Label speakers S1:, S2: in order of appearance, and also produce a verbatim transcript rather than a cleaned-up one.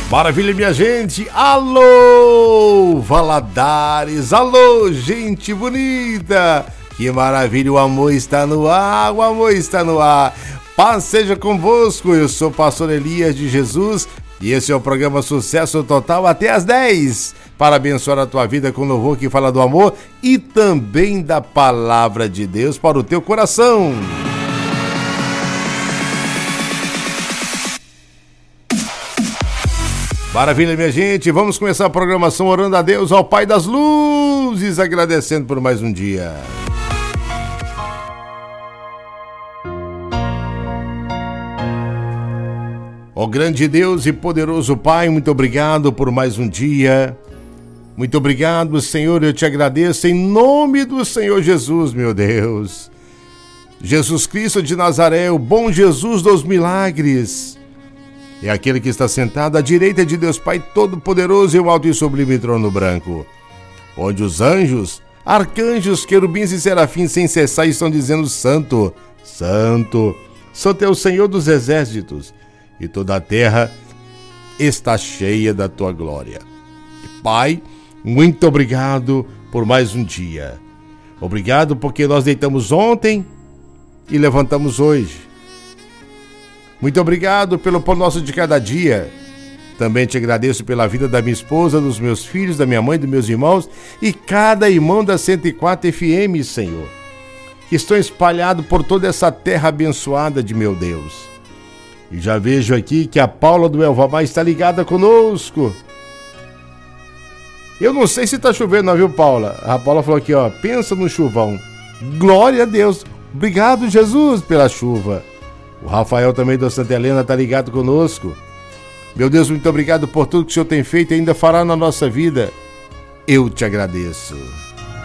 S1: Maravilha, minha gente. Alô, Valadares. Alô, gente bonita. Que maravilha, o amor está no ar, o amor está no ar. Paz seja convosco. Eu sou o pastor Elias de Jesus e esse é o programa Sucesso Total até às dez. Para abençoar a tua vida com louvor que fala do amor e também da palavra de Deus para o teu coração. Maravilha, minha gente, vamos começar a programação orando a Deus, ao Pai das Luzes, agradecendo por mais um dia. Ó grande Deus e poderoso Pai, muito obrigado por mais um dia. Muito obrigado, Senhor, eu te agradeço em nome do Senhor Jesus, meu Deus. Jesus Cristo de Nazaré, o bom Jesus dos milagres. É aquele que está sentado à direita de Deus Pai Todo-Poderoso e o alto e sublime trono branco, onde os anjos, arcanjos, querubins e serafins sem cessar estão dizendo: Santo, Santo, Santo é o Senhor dos exércitos, e toda a terra está cheia da tua glória. Pai, muito obrigado por mais um dia. Obrigado porque nós deitamos ontem e levantamos hoje. Muito obrigado pelo pão nosso de cada dia. Também te agradeço pela vida da minha esposa, dos meus filhos, da minha mãe, dos meus irmãos e cada irmão da cento e quatro F M, Senhor, que estão espalhados por toda essa terra abençoada de meu Deus. E já vejo aqui que a Paula do Elvamar está ligada conosco. Eu não sei se está chovendo, não, viu, Paula? A Paula falou aqui, ó, pensa no chuvão. Glória a Deus. Obrigado, Jesus, pela chuva. O Rafael também da Santa Helena está ligado conosco. Meu Deus, muito obrigado por tudo que o Senhor tem feito e ainda fará na nossa vida. Eu te agradeço.